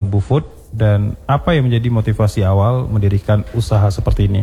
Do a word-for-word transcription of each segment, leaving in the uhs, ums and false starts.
Alubu Food dan apa yang menjadi motivasi awal mendirikan usaha seperti ini?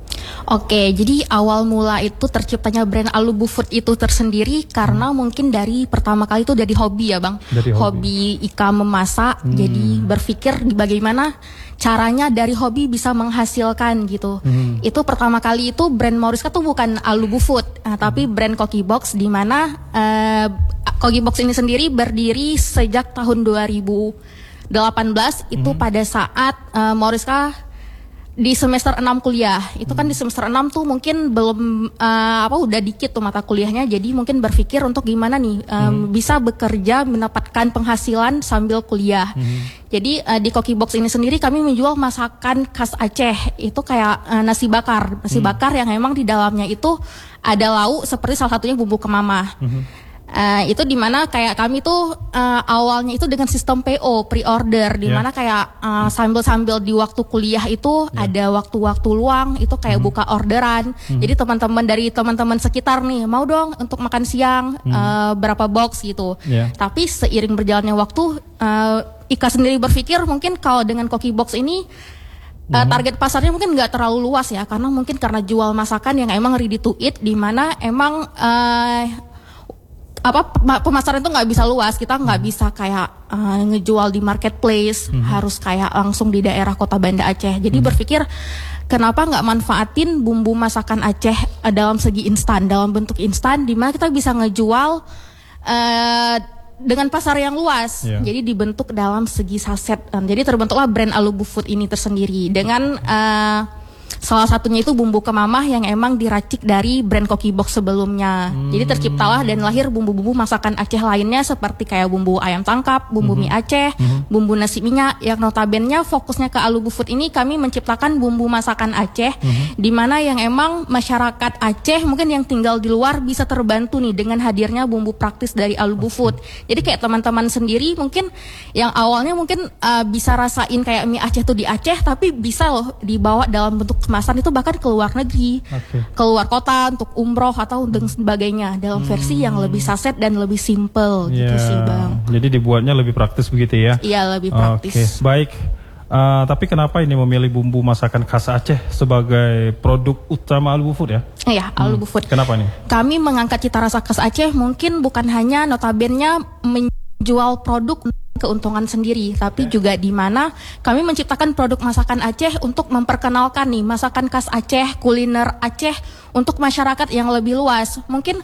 Oke, jadi awal mula itu terciptanya brand Alubu Food itu tersendiri karena hmm. mungkin dari pertama kali itu dari hobi ya Bang. Dari hobi. Hobi Ika memasak, hmm. jadi berpikir bagaimana caranya dari hobi bisa menghasilkan gitu. Hmm. Itu pertama kali itu brand Mauriska tuh bukan Alubu Food, nah, tapi hmm. brand Koki Box, di mana uh, Koki Box ini sendiri berdiri sejak tahun dua ribu delapan belas itu hmm. pada saat uh, Mauriska di semester enam kuliah. Itu kan di semester enam tuh mungkin belum uh, apa udah dikit tuh mata kuliahnya, jadi mungkin berpikir untuk gimana nih um, hmm. bisa bekerja mendapatkan penghasilan sambil kuliah. Hmm. Jadi uh, di Koki Box ini sendiri kami menjual masakan khas Aceh. Itu kayak uh, nasi bakar, nasi hmm. bakar yang emang di dalamnya itu ada lauk seperti salah satunya bumbu kemamah. Hmm. Uh, itu dimana kayak kami tuh uh, awalnya itu dengan sistem P O pre-order, dimana yeah. kayak uh, sambil-sambil di waktu kuliah itu yeah. ada waktu-waktu luang itu kayak mm. buka orderan. Mm. Jadi teman-teman dari teman-teman sekitar nih mau dong untuk makan siang mm. uh, berapa box gitu. Yeah. Tapi seiring berjalannya waktu, uh, Ika sendiri berpikir mungkin kalau dengan Koki Box ini Uh, target pasarnya mungkin nggak terlalu luas ya, karena mungkin karena jual masakan yang emang ready to eat, dimana emang uh, apa pemasaran itu nggak bisa luas, kita nggak hmm. bisa kayak uh, ngejual di marketplace, hmm. harus kayak langsung di daerah Kota Banda Aceh. Jadi hmm. berpikir kenapa nggak manfaatin bumbu masakan Aceh uh, dalam segi instan, dalam bentuk instan, di mana kita bisa ngejual uh, dengan pasar yang luas. Yeah. Jadi dibentuk dalam segi saset. Um, jadi terbentuklah brand Alubu Food ini tersendiri dengan uh, salah satunya itu bumbu kemamah yang emang diracik dari brand Koki Box sebelumnya. Hmm. Jadi terciptalah dan lahir bumbu-bumbu masakan Aceh lainnya seperti kayak bumbu ayam tangkap, bumbu hmm. mie Aceh, hmm. bumbu nasi minyak. Yang notabene fokusnya ke Alubu Food ini kami menciptakan bumbu masakan Aceh, hmm. di mana yang emang masyarakat Aceh mungkin yang tinggal di luar bisa terbantu nih dengan hadirnya bumbu praktis dari Alubu Food. Jadi kayak teman-teman sendiri mungkin yang awalnya mungkin uh, bisa rasain kayak mie Aceh tuh di Aceh, tapi bisa loh dibawa dalam bentuk kemasan itu bahkan ke luar negeri, okay. keluar kota untuk umroh atau dan sebagainya dalam hmm. versi yang lebih saset dan lebih simple yeah. gitu sih Bang. Jadi dibuatnya lebih praktis begitu ya? Iya, lebih praktis. Oke, okay. Baik. Uh, tapi kenapa ini memilih bumbu masakan khas Aceh sebagai produk utama Alubu Food ya? Iya, Alubu hmm. Food. Kenapa nih? Kami mengangkat cita rasa khas Aceh mungkin bukan hanya notabene menjual produk keuntungan sendiri, tapi okay. juga di mana kami menciptakan produk masakan Aceh untuk memperkenalkan nih masakan khas Aceh, kuliner Aceh untuk masyarakat yang lebih luas. Mungkin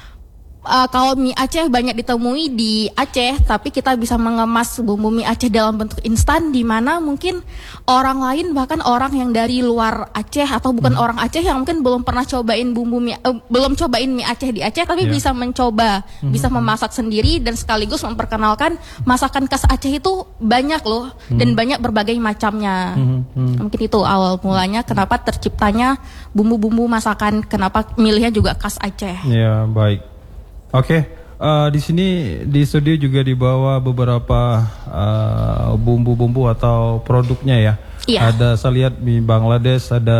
uh, kalau mie Aceh banyak ditemui di Aceh, tapi kita bisa mengemas bumbu mie Aceh dalam bentuk instan, di mana mungkin orang lain bahkan orang yang dari luar Aceh atau bukan hmm. orang Aceh yang mungkin belum pernah cobain bumbu mie, uh, belum cobain mie Aceh di Aceh, tapi yeah. bisa mencoba, hmm. bisa memasak sendiri dan sekaligus memperkenalkan masakan khas Aceh itu banyak loh hmm. dan banyak berbagai macamnya. Hmm. Hmm. Mungkin itu awal mulanya kenapa terciptanya bumbu-bumbu masakan, kenapa milihnya juga khas Aceh. Ya yeah, baik. Oke, okay. uh, di sini di studio juga dibawa beberapa uh, bumbu-bumbu atau produknya ya. Iya. Ada saya lihat mie Bangladesh, ada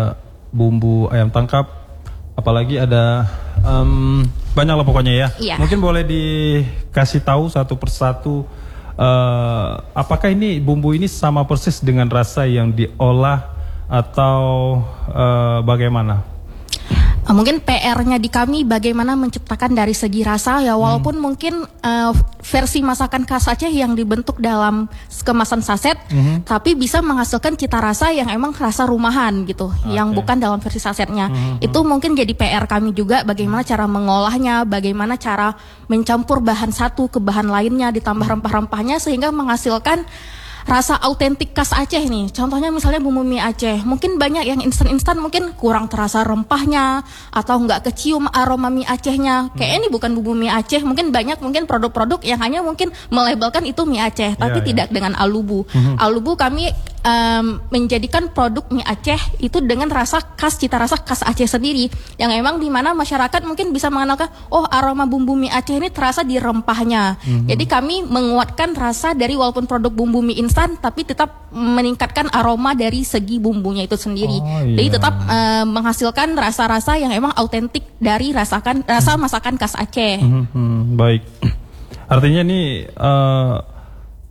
bumbu ayam tangkap, apalagi ada um, banyak lah pokoknya ya. Iya. Mungkin boleh dikasih tahu satu persatu uh, apakah ini bumbu ini sama persis dengan rasa yang diolah atau uh, bagaimana? Mungkin P R-nya di kami bagaimana menciptakan dari segi rasa ya, walaupun hmm. mungkin uh, versi masakan khas Aceh yang dibentuk dalam kemasan saset, hmm. tapi bisa menghasilkan cita rasa yang emang rasa rumahan gitu, okay. yang bukan dalam versi sasetnya. Hmm. Itu mungkin jadi P R kami juga, bagaimana cara mengolahnya, bagaimana cara mencampur bahan satu ke bahan lainnya, ditambah rempah-rempahnya sehingga menghasilkan rasa autentik khas Aceh nih. Contohnya misalnya bumbu mie Aceh, mungkin banyak yang instan-instan mungkin kurang terasa rempahnya atau nggak kecium aroma mie Acehnya. Kayak hmm. ini bukan bumbu mie Aceh, mungkin banyak mungkin produk-produk yang hanya mungkin melabelkan itu mie Aceh, tapi yeah, tidak yeah. dengan Alubu. Hmm. Alubu kami um, menjadikan produk mie Aceh itu dengan rasa khas, cita rasa khas Aceh sendiri, yang emang di mana masyarakat mungkin bisa mengenalkan, oh aroma bumbu mie Aceh ini terasa di rempahnya. Hmm. Jadi kami menguatkan rasa dari walaupun produk bumbu mie instan, tapi tetap meningkatkan aroma dari segi bumbunya itu sendiri. Oh, iya. Jadi tetap uh, menghasilkan rasa-rasa yang emang autentik dari rasakan rasa masakan khas Aceh. Hmm, hmm, baik. Artinya nih uh,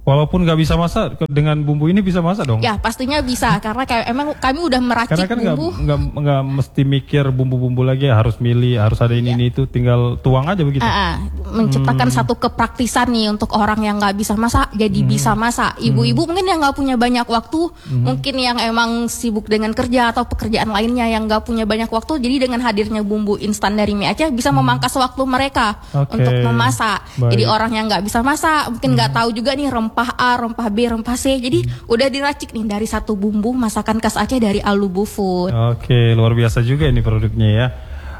Walaupun nggak bisa masak, ke- dengan bumbu ini bisa masak dong? Ya pastinya bisa karena kayak emang kami udah meracik Karena kan nggak bumbu. nggak nggak mesti mikir bumbu-bumbu lagi, harus milih, harus ada ini ini itu, tinggal tuang aja begitu. Ah, ah, menciptakan satu kepraktisan nih untuk orang yang nggak bisa masak jadi bisa masak. Ibu-ibu mungkin yang nggak punya banyak waktu, mungkin yang emang sibuk dengan kerja atau pekerjaan lainnya yang nggak punya banyak waktu, jadi dengan hadirnya bumbu instan dari mie Aceh bisa memangkas waktu mereka Oke. untuk memasak. Baik. Jadi orang yang nggak bisa masak mungkin nggak tahu juga nih rempah A, rempah B, rempah C. Jadi udah diracik nih dari satu bumbu masakan khas Aceh dari Alubu Food. Oke, luar biasa juga ini produknya ya.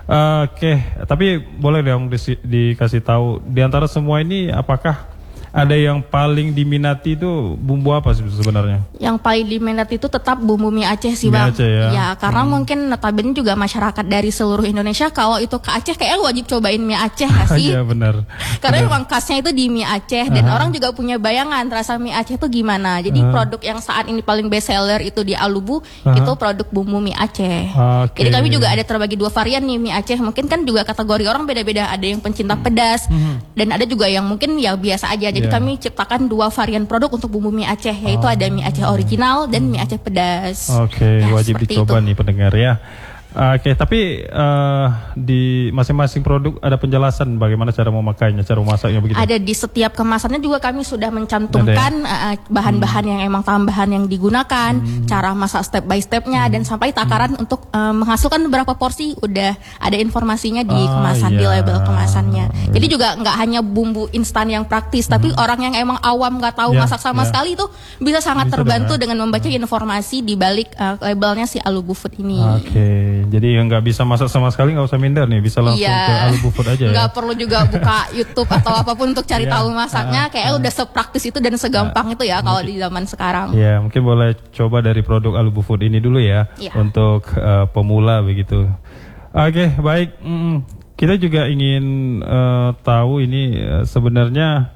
Oke, tapi boleh dong disi- dikasih tahu di antara semua ini apakah ada yang paling diminati itu bumbu apa sih sebenarnya? Yang paling diminati itu tetap bumbu mie Aceh sih Mie Bang. Aceh ya. karena mungkin notabene juga masyarakat dari seluruh Indonesia kalau itu ke Aceh kayaknya wajib cobain mie Aceh gak sih? Iya benar. Karena memang khasnya itu di mie Aceh dan orang juga punya bayangan rasa mie Aceh itu gimana. Jadi produk yang saat ini paling best seller itu di Alubu itu produk bumbu mie Aceh. Oke. Jadi kami juga ada terbagi dua varian nih mie Aceh. Mungkin kan juga kategori orang beda-beda. Ada yang pencinta pedas dan ada juga yang mungkin ya biasa aja. Jadi Yeah. kami ciptakan dua varian produk untuk bumbu mie Aceh, yaitu ada mie Aceh original dan mie Aceh pedas. Oke, Ya, wajib seperti dicoba itu. nih pendengar ya. Oke, tapi eh, di masing-masing produk ada penjelasan bagaimana cara memakainya, cara memasaknya begitu. Ada di setiap kemasannya juga kami sudah mencantumkan uh, bahan-bahan yang emang tambahan yang digunakan, cara masak step by stepnya dan sampai takaran untuk uh, menghasilkan berapa porsi udah ada informasinya di Ah, kemasan di iya. label kemasannya. Jadi juga nggak hanya bumbu instan yang praktis, tapi orang yang emang awam nggak tahu Ya, masak sama ya. sekali itu bisa sangat Bisa terbantu dong, ya. dengan membaca informasi di balik uh, labelnya si Alubu Food ini. Oke, jadi yang nggak bisa masak sama sekali nggak usah minder nih, bisa langsung ke Alubu Food aja ya. Nggak perlu juga buka YouTube atau apapun untuk cari Iya. tahu masaknya. Kayaknya udah sepraktis itu dan segampang itu ya kalau di zaman sekarang. Ya, mungkin boleh coba dari produk Alubu Food ini dulu ya, Iya. untuk eh, pemula begitu. Oke, baik. Mm, kita juga ingin eh, tahu ini eh, sebenarnya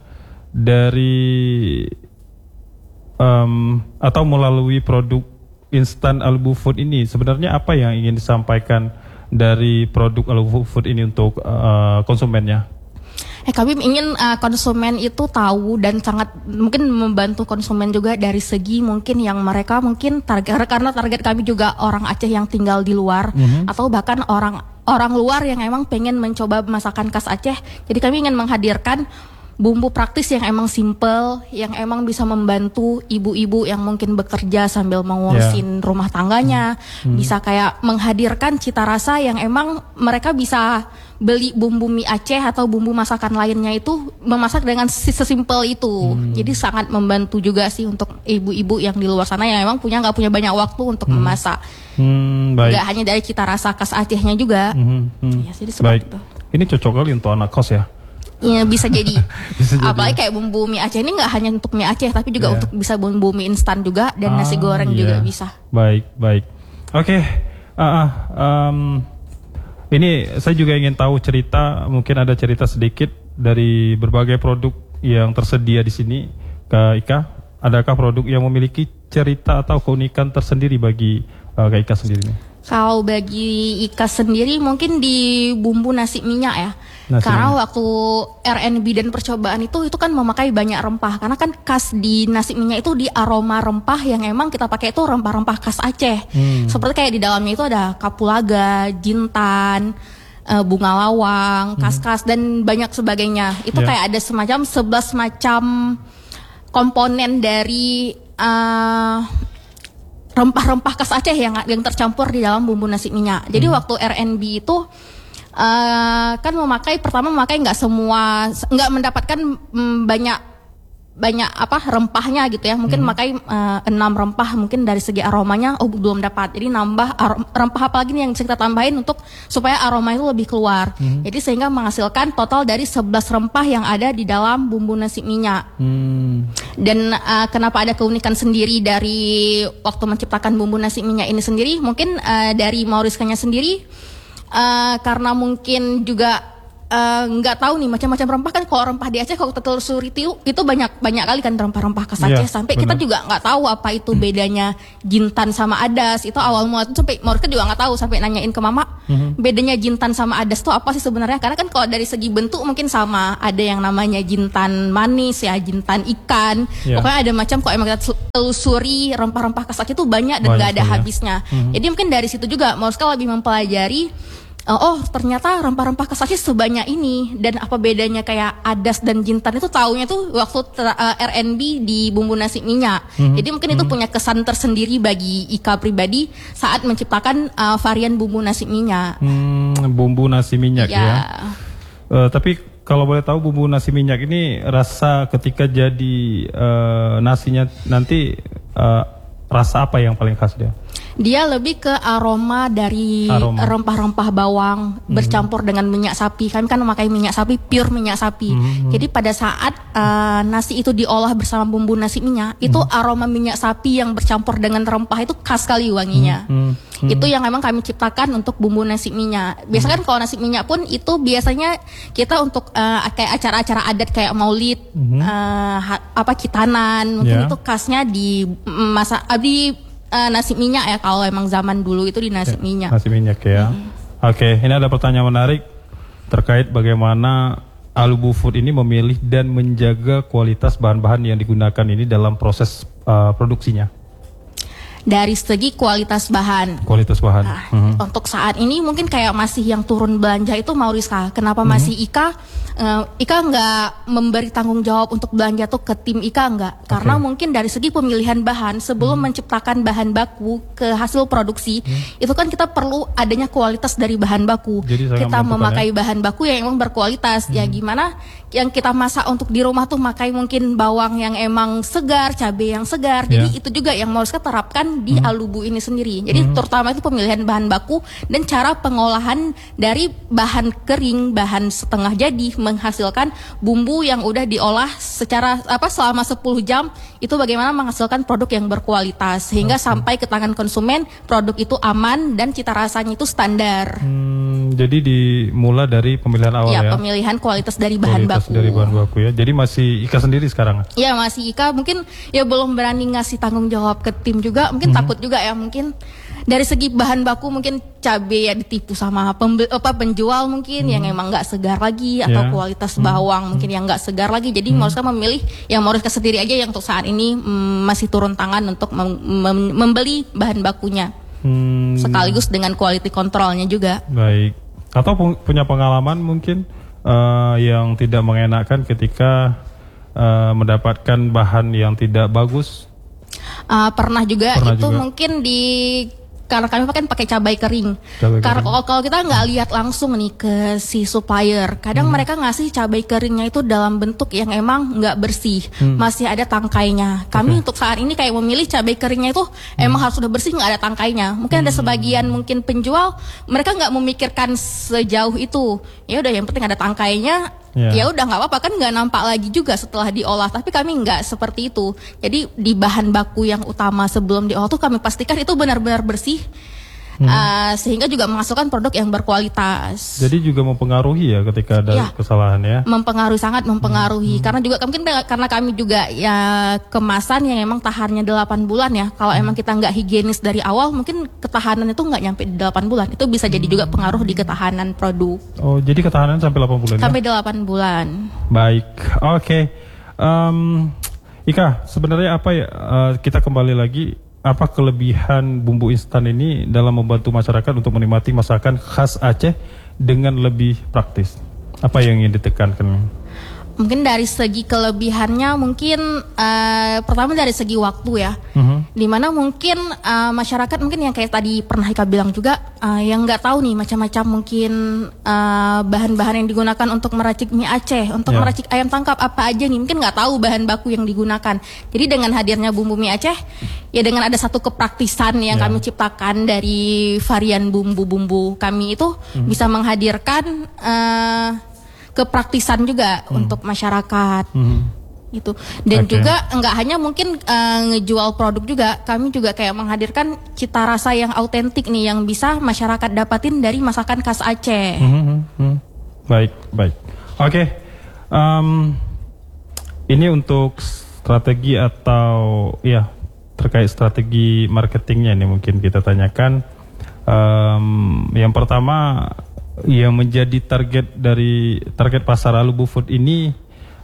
dari em, atau melalui produk instan Alubu Food ini sebenarnya apa yang ingin disampaikan dari produk Alubu Food ini untuk eh, konsumennya? Eh kami ingin uh, konsumen itu tahu dan sangat mungkin membantu konsumen juga dari segi mungkin yang mereka mungkin target karena target kami juga orang Aceh yang tinggal di luar atau bahkan orang orang luar yang emang pengen mencoba masakan khas Aceh. Jadi kami ingin menghadirkan bumbu praktis yang emang simple, yang emang bisa membantu ibu-ibu yang mungkin bekerja sambil mengurusin rumah tangganya, bisa kayak menghadirkan cita rasa yang emang mereka bisa beli bumbu mie Aceh atau bumbu masakan lainnya itu memasak dengan si- sesimpel itu. Jadi sangat membantu juga sih untuk ibu-ibu yang di luar sana yang emang punya nggak punya banyak waktu untuk memasak. Hmm, baik. Nggak hanya dari cita rasa khas Acehnya juga. Mhm, mhm. Ya, jadi Baik. seperti itu. Ini cocok kali untuk anak kos ya. Iya bisa jadi. Bisa jadi. Apalagi kayak bumbu mie Aceh ini nggak hanya untuk mie Aceh tapi juga Iya. untuk bisa bumbu mie instan juga dan nasi Ah, goreng iya. juga bisa. Baik, baik. Oke. ah, ah, em, ini saya juga ingin tahu cerita, mungkin ada cerita sedikit dari berbagai produk yang tersedia di sini, Kak Ika. Adakah produk yang memiliki cerita atau keunikan tersendiri bagi eh, Kak Ika sendiri nih? Kalau bagi Ika sendiri mungkin di bumbu nasi minyak ya. Nasi Karena minyak. waktu R and B dan percobaan itu itu kan memakai banyak rempah. Karena kan khas di nasi minyak itu di aroma rempah yang emang kita pakai itu rempah-rempah khas Aceh. Hmm. Seperti kayak di dalamnya itu ada kapulaga, jintan, eh, bunga lawang, kaskas dan banyak sebagainya. Itu Ya. kayak ada semacam sebelas macam komponen dari eh, rempah-rempah khas Aceh yang yang tercampur di dalam bumbu nasi minyak. Jadi waktu R and B itu uh, kan memakai pertama memakai nggak semua nggak mendapatkan mm, banyak banyak apa rempahnya gitu ya. Mungkin memakai uh, enam rempah mungkin dari segi aromanya oh belum dapat. Jadi nambah arom- rempah apa lagi nih yang bisa kita tambahin untuk supaya aroma itu lebih keluar. Jadi sehingga menghasilkan total dari sebelas rempah yang ada di dalam bumbu nasi minyak. Hmm. Dan uh, kenapa ada keunikan sendiri dari waktu menciptakan bumbu nasi minyak ini sendiri? Mungkin uh, dari Mauriskanya sendiri, uh, karena mungkin juga eh, nggak tahu nih macam-macam rempah kan. Kalau rempah di Aceh kalau kita telusuri itu itu banyak banyak kali kan rempah-rempah khas Aceh. Iya, Sampai kita benar. juga nggak tahu apa itu bedanya jintan sama adas. Itu awal mula tuh sampai Morika juga nggak tahu, sampai nanyain ke mama bedanya jintan sama adas tuh apa sih sebenarnya. Karena kan kalau dari segi bentuk mungkin sama, ada yang namanya jintan manis ya, jintan ikan. Iya. Pokoknya ada macam, kalau emang kita telusuri rempah-rempah khas Aceh itu banyak dan Banyak nggak ada sekali ya. habisnya. Jadi mungkin dari situ juga Morika lebih mempelajari, Uh, oh ternyata rempah-rempah khas Aceh sebanyak ini, dan apa bedanya kayak adas dan jintan itu taunya tuh waktu ter- uh, R and B di bumbu nasi minyak. Jadi mungkin itu punya kesan tersendiri bagi Ika pribadi saat menciptakan uh, varian bumbu nasi minyak. Hmm, bumbu nasi minyak ya. Ya. Eh, tapi kalau boleh tahu bumbu nasi minyak ini rasa ketika jadi eh, nasinya nanti eh, rasa apa yang paling khas dia? Dia lebih ke aroma dari Aroma. rempah-rempah bawang bercampur dengan minyak sapi. Kami kan memakai minyak sapi, pure minyak sapi. Jadi pada saat uh, nasi itu diolah bersama bumbu nasi minyak, itu aroma minyak sapi yang bercampur dengan rempah itu khas sekali wanginya. Hmm, Itu yang memang kami ciptakan untuk bumbu nasi minyak. Biasanya kan kalau nasi minyak pun itu biasanya kita untuk uh, kayak acara-acara adat kayak maulid, uh, ha- apa kitanan, mungkin Ya. itu khasnya di mm, masa uh, di uh, nasi minyak ya, kalau emang zaman dulu itu di nasi minyak. Nasi minyak ya. Oke, ini ada pertanyaan menarik terkait bagaimana Alubu Food ini memilih dan menjaga kualitas bahan-bahan yang digunakan ini dalam proses eh, produksinya. Dari segi kualitas bahan. Kualitas bahan. Nah, Mhm. untuk saat ini mungkin kayak masih yang turun belanja itu Mauriska. Kenapa masih Ika? Eh, Ika nggak memberi tanggung jawab untuk belanja tuh ke tim Ika nggak? Karena Oke. mungkin dari segi pemilihan bahan sebelum menciptakan bahan baku ke hasil produksi, itu kan kita perlu adanya kualitas dari bahan baku. Jadi sangat Kita menentukan memakai bahan baku yang emang berkualitas. Ya gimana? Yang kita masak untuk di rumah tuh makai mungkin bawang yang emang segar, cabai yang segar. Jadi Ya. itu juga yang Mauriska terapkan di Alubu ini sendiri. Jadi terutama itu pemilihan bahan baku dan cara pengolahan dari bahan kering, bahan setengah jadi menghasilkan bumbu yang udah diolah secara apa selama sepuluh jam, itu bagaimana menghasilkan produk yang berkualitas sehingga sampai ke tangan konsumen produk itu aman dan cita rasanya itu standar. Hmm, jadi dimulai dari pemilihan awal Ya, ya. pemilihan kualitas dari bahan Kualitas baku. dari bahan baku ya. Jadi masih Ika sendiri sekarang. Ya masih Ika mungkin ya belum berani ngasih tanggung jawab ke tim juga, mungkin takut juga ya, mungkin dari segi bahan baku mungkin cabai ya ditipu sama pembe- apa, penjual mungkin yang emang nggak segar lagi, atau Ya. kualitas bawang mungkin yang nggak segar lagi. Jadi Mauriska memilih yang Mauriska sendiri aja yang untuk saat ini mm, masih turun tangan untuk mem- mem- membeli bahan bakunya Hmm, sekaligus dengan quality controlnya juga. baik. Atau pu- punya pengalaman mungkin eh, yang tidak mengenakan ketika eh, mendapatkan bahan yang tidak bagus. Uh, pernah juga Pernah itu juga. mungkin di karena kami kan pakai cabai kering. Cabai Karena kering. kalau kalau kita nggak lihat langsung nih ke si supplier, kadang Hmm. mereka ngasih cabai keringnya itu dalam bentuk yang emang nggak bersih, Hmm. masih ada tangkainya. Kami untuk saat ini kayak memilih cabai keringnya itu Hmm. emang harus sudah bersih, nggak ada tangkainya. Mungkin ada sebagian mungkin penjual mereka nggak memikirkan sejauh itu. Ya udah yang penting ada tangkainya. Ya. Ya udah nggak apa-apa, kan nggak nampak lagi juga setelah diolah. Tapi kami nggak seperti itu. Jadi di bahan baku yang utama sebelum diolah tuh kami pastikan itu benar-benar bersih, uh, sehingga juga menghasilkan produk yang berkualitas. Jadi juga mempengaruhi ya ketika ada Ya. kesalahan ya. Mempengaruhi, sangat mempengaruhi. Karena juga mungkin karena kami juga ya kemasan yang emang tahannya delapan bulan ya. Kalau emang kita nggak higienis dari awal, mungkin ketahanan itu nggak nyampe di delapan bulan. Itu bisa jadi juga pengaruh di ketahanan produk Oh, jadi ketahanan sampai delapan bulan ya? sampai delapan bulan. Baik, oke. Em, Ika, sebenarnya apa ya, eh, kita kembali lagi, apa kelebihan bumbu instan ini dalam membantu masyarakat untuk menikmati masakan khas Aceh dengan lebih praktis? Apa yang ingin ditekankan? Mungkin dari segi kelebihannya mungkin eh, pertama dari segi waktu ya. Mhm. Dimana mungkin eh, masyarakat mungkin yang kayak tadi pernah Ika bilang juga eh, yang nggak tahu nih macam-macam mungkin eh, bahan-bahan yang digunakan untuk meracik mie Aceh, untuk Ya. meracik ayam tangkap apa aja nih, mungkin nggak tahu bahan baku yang digunakan. Jadi dengan hadirnya bumbu mie Aceh, ya dengan ada satu kepraktisan yang Ya. kami ciptakan dari varian bumbu-bumbu kami itu bisa menghadirkan eh, kepraktisan juga untuk masyarakat Mhm. gitu. Dan Oke. juga nggak hanya mungkin eh, ngejual produk juga, kami juga kayak menghadirkan cita rasa yang autentik nih yang bisa masyarakat dapatin dari masakan khas Aceh. Mhm, mhm. Baik, baik. Oke, um, ini untuk strategi atau ya terkait strategi marketingnya ini mungkin kita tanyakan. Um, yang pertama, yang menjadi target dari target pasar Alubu Food ini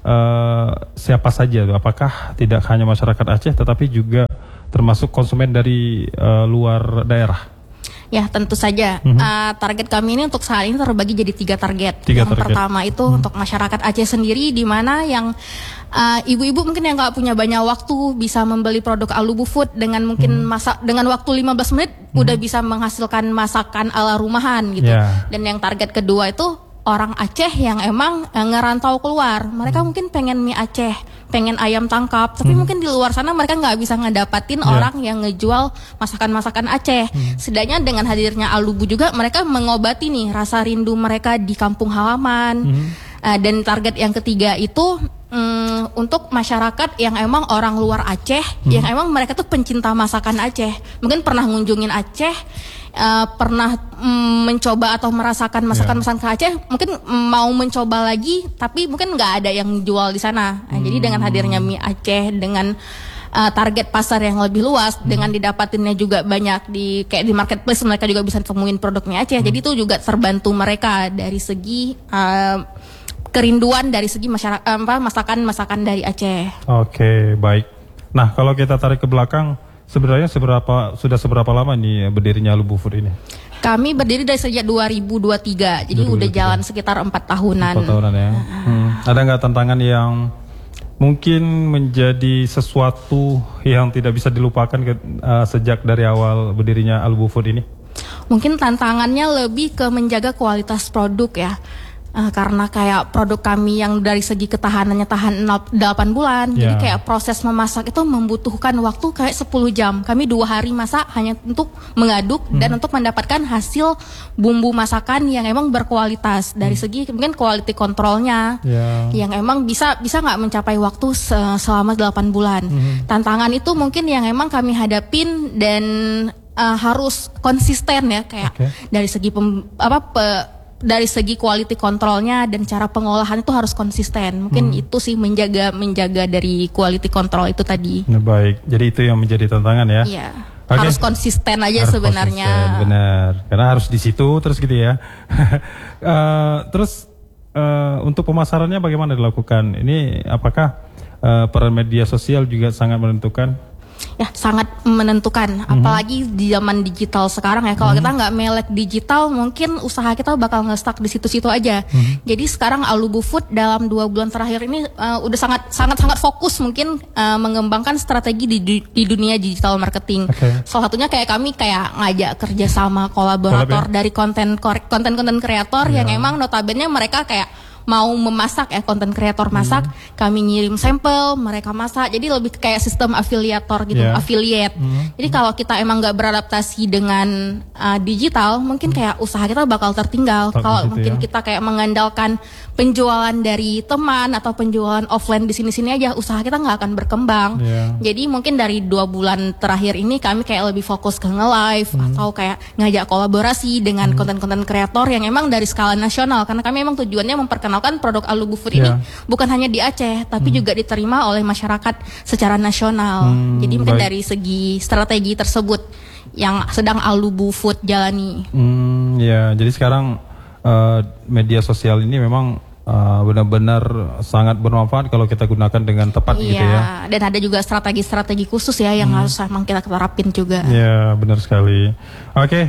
uh, siapa saja? Apakah tidak hanya masyarakat Aceh, tetapi juga termasuk konsumen dari uh, luar daerah? Ya, tentu saja. Mm-hmm. uh, target kami ini untuk saat ini terbagi jadi tiga target. Tiga yang target. pertama itu mm-hmm. untuk masyarakat Aceh sendiri, di mana yang uh, ibu-ibu mungkin yang nggak punya banyak waktu bisa membeli produk Alubu Food dengan mungkin mm-hmm. masak dengan waktu lima belas menit mm-hmm. udah bisa menghasilkan masakan ala rumahan gitu. Yeah. Dan yang target kedua itu orang Aceh yang emang uh, ngerantau keluar. Mereka mm-hmm. mungkin pengen mie Aceh, pengen ayam tangkap, tapi hmm. mungkin di luar sana mereka nggak bisa ngedapatin yeah. orang yang ngejual masakan-masakan Aceh. Hmm. Setidaknya dengan hadirnya Alubu juga mereka mengobati nih rasa rindu mereka di kampung halaman. Hmm. Uh, dan target yang ketiga itu um, untuk masyarakat yang emang orang luar Aceh, hmm. yang emang mereka tuh pencinta masakan Aceh. Mungkin pernah ngunjungin Aceh, uh, pernah um, mencoba atau merasakan masakan-masakan Aceh, mungkin um, mau mencoba lagi, tapi mungkin nggak ada yang jual di sana. Nah, hmm. Jadi dengan hadirnya mie Aceh, dengan uh, target pasar yang lebih luas, hmm. dengan didapatinnya juga banyak di kayak di marketplace, mereka juga bisa temuin produk mie Aceh. Hmm. Jadi itu juga terbantu mereka dari segi uh, kerinduan dari segi masyarakat apa masakan-masakan dari Aceh. Oke, baik. Nah, kalau kita tarik ke belakang, sebenarnya seberapa sudah seberapa lama nih berdirinya Alubu Food ini? Kami berdiri dari sejak dua ribu dua puluh tiga, jadi dua ribu dua puluh tiga. Udah jalan sekitar empat tahunan. Empat tahunan ya. Hmm. Ada nggak tantangan yang mungkin menjadi sesuatu yang tidak bisa dilupakan ke, uh, sejak dari awal berdirinya Alubu Food ini? Mungkin tantangannya lebih ke menjaga kualitas produk ya. Uh, karena kayak produk kami yang dari segi ketahanannya tahan delapan bulan, yeah. jadi kayak proses memasak itu membutuhkan waktu kayak sepuluh jam. Kami dua hari masak hanya untuk mengaduk hmm. dan untuk mendapatkan hasil bumbu masakan yang emang berkualitas. Dari hmm. segi mungkin quality controlnya yeah. yang emang bisa bisa nggak mencapai waktu se- selama delapan bulan. Hmm. Tantangan itu mungkin yang emang kami hadapin dan uh, harus konsisten ya, kayak okay. dari segi pem, apa pe, dari segi quality kontrolnya dan cara pengolahan itu harus konsisten. Mungkin hmm. itu sih menjaga menjaga dari quality control itu tadi. Nah, baik, jadi itu yang menjadi tantangan ya. Iya. Okay. Harus konsisten aja harus sebenarnya. Konsisten, benar. Karena harus di situ terus gitu ya. uh, terus uh, untuk pemasarannya bagaimana dilakukan? Ini apakah uh, peran media sosial juga sangat menentukan? Ya, sangat menentukan, mm-hmm. apalagi di zaman digital sekarang ya. Kalau mm-hmm. kita nggak melek digital, mungkin usaha kita bakal nge-stuck di situ-situ aja. Mm-hmm. Jadi sekarang Alubu Food dalam dua bulan terakhir ini uh, udah sangat sangat sangat fokus mungkin uh, mengembangkan strategi di, di dunia digital marketing. Okay. Salah satunya kayak kami kayak ngajak kerjasama kolaborator Kolab, ya? dari konten konten-konten kreator yeah. yang emang notabene mereka kayak mau memasak ya, konten kreator masak, hmm. kami ngirim sampel, mereka masak, jadi lebih kayak sistem afiliator gitu, yeah. affiliate. Hmm. Jadi kalau kita emang nggak beradaptasi dengan uh, digital, mungkin hmm. kayak usaha kita bakal tertinggal. Kalau gitu mungkin ya. kita kayak mengandalkan penjualan dari teman atau penjualan offline di sini-sini aja, usaha kita nggak akan berkembang. Yeah. Jadi mungkin dari dua bulan terakhir ini kami kayak lebih fokus ke nge-live hmm. atau kayak ngajak kolaborasi dengan hmm. konten-konten kreator yang emang dari skala nasional, karena kami emang tujuannya memperkenalkan kan produk Alubu Food yeah. ini bukan hanya di Aceh tapi hmm. juga diterima oleh masyarakat secara nasional. Hmm, Jadi mungkin baik. dari segi strategi tersebut yang sedang Alubu Food jalani. Hmm, ya, jadi sekarang uh, media sosial ini memang uh, benar-benar sangat bermanfaat kalau kita gunakan dengan tepat yeah. gitu ya. Dan ada juga strategi-strategi khusus ya yang hmm. harus memang kita terapin juga. Ya, benar sekali. Oke. Okay.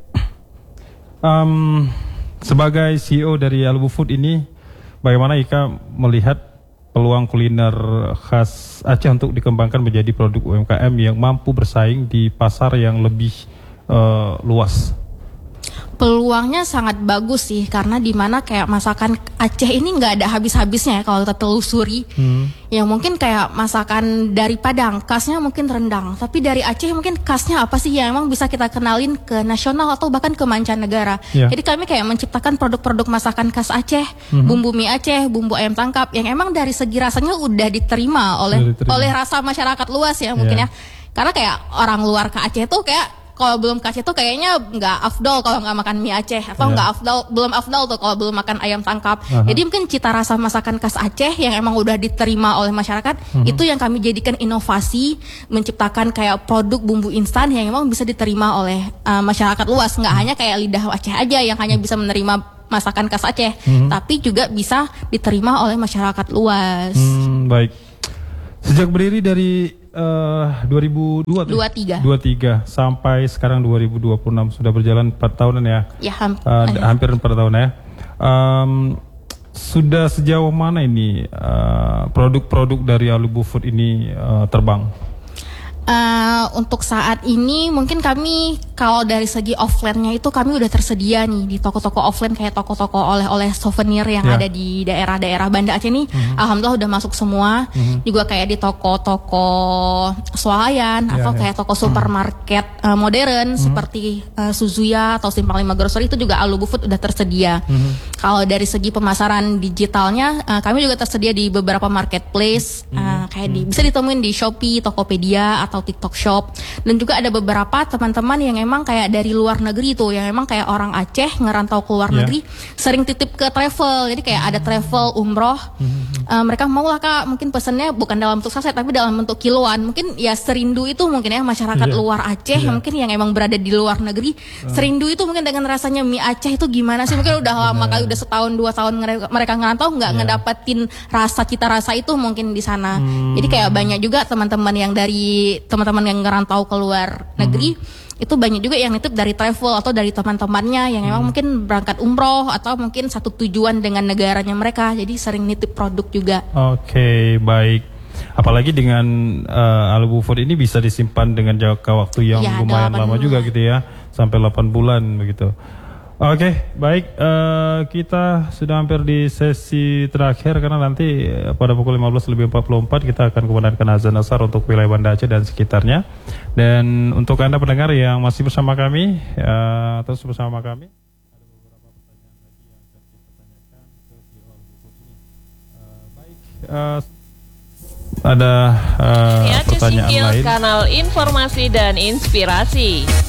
Um, sebagai C E O dari Alubu Food ini, bagaimana Ika melihat peluang kuliner khas Aceh untuk dikembangkan menjadi produk U M K M yang mampu bersaing di pasar yang lebih uh, luas? Peluangnya sangat bagus sih, karena dimana kayak masakan Aceh ini nggak ada habis-habisnya ya kalau kita telusuri. Hmm. Ya mungkin kayak masakan dari Padang khasnya mungkin rendang, tapi dari Aceh mungkin khasnya apa sih yang emang bisa kita kenalin ke nasional atau bahkan ke mancanegara. Yeah. Jadi kami kayak menciptakan produk-produk masakan khas Aceh, hmm. bumbu mie Aceh, bumbu ayam tangkap yang emang dari segi rasanya udah diterima oleh diterima. oleh rasa masyarakat luas ya mungkin yeah. ya. Karena kayak orang luar ke Aceh tuh kayak kalau belum ke Aceh tuh kayaknya nggak afdol kalau nggak makan mie Aceh atau Iya. nggak afdol belum afdol tuh kalau belum makan ayam tangkap. Aha. Jadi mungkin cita rasa masakan khas Aceh yang emang udah diterima oleh masyarakat itu yang kami jadikan inovasi, menciptakan kayak produk bumbu instan yang emang bisa diterima oleh uh, masyarakat luas, nggak hanya kayak lidah Aceh aja yang hanya bisa menerima masakan khas Aceh, tapi juga bisa diterima oleh masyarakat luas. Hmm, baik. Sejak berdiri dari uh, dua ribu dua tuh? dua puluh tiga. dua puluh tiga sampai sekarang dua ribu dua puluh enam sudah berjalan empat tahunan ya. Ya ham- Uh, eh. hampir empat tahun ya. Um, sudah sejauh mana ini uh, produk-produk dari Alubu Food ini uh, terbang? Uh, untuk saat ini mungkin kami kalau dari segi offline-nya itu kami udah tersedia nih di toko-toko offline kayak toko-toko oleh-oleh souvenir yang Ya. ada di daerah-daerah Banda Aceh nih. Alhamdulillah udah masuk semua. Juga kayak di toko-toko swalayan Ya, atau ya. kayak toko supermarket uh, modern seperti uh, Suzuya atau Simpang lima Grocery itu juga Alubu Food udah tersedia. Kalau dari segi pemasaran digitalnya uh, kami juga tersedia di beberapa marketplace uh, kayak di, bisa ditemuin di Shopee, Tokopedia atau TikTok Shop, dan juga ada beberapa teman-teman yang emang kayak dari luar negeri tuh yang emang kayak orang Aceh ngerantau ke luar Yeah. negeri sering titip ke travel, jadi kayak ada travel umroh. Uh, mereka mau lah Kak mungkin pesennya bukan dalam bentuk saset tapi dalam bentuk kiloan, mungkin ya serindu itu mungkin ya masyarakat Yeah. luar Aceh Yeah. mungkin yang emang berada di luar negeri serindu itu mungkin dengan rasanya mie Aceh itu gimana sih, mungkin udah lama kali udah setahun dua tahun ngere- mereka ngerantau nggak Yeah. ngedapetin rasa cita rasa itu mungkin di sana. Jadi kayak banyak juga teman-teman yang dari teman-teman yang ngerantau ke luar negeri itu banyak juga yang nitip dari travel atau dari teman-temannya yang emang mungkin berangkat umroh atau mungkin satu tujuan dengan negaranya mereka, jadi sering nitip produk juga. Oke, baik. Apalagi dengan uh, Alubu Food ini bisa disimpan dengan jangka waktu yang Ya, lumayan delapan lama bulan. juga gitu ya, sampai delapan bulan begitu. Oke, baik. Uh, kita sudah hampir di sesi terakhir karena nanti uh, pada pukul lima belas lebih empat puluh empat kita akan kumandangkan azan asar untuk wilayah Banda Aceh dan sekitarnya. Dan untuk Anda pendengar yang masih bersama kami, uh, terus bersama kami. Uh, ada uh, Ya, pertanyaan Singkil, lain. kanal informasi dan inspirasi.